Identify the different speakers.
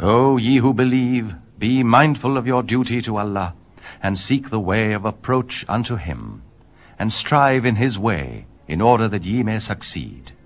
Speaker 1: O ye who believe, be mindful of your duty to Allah, and seek the way of approach unto him, and strive in his way, in order that ye may succeed.